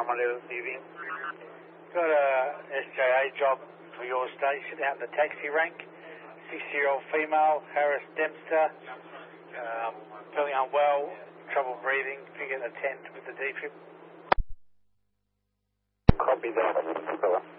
Lima Level CV. Got a SJA job for your station out in the taxi rank. 60-year-old female, Harris Dempster, feeling unwell, trouble breathing, figure attend with the DFib. Copy that.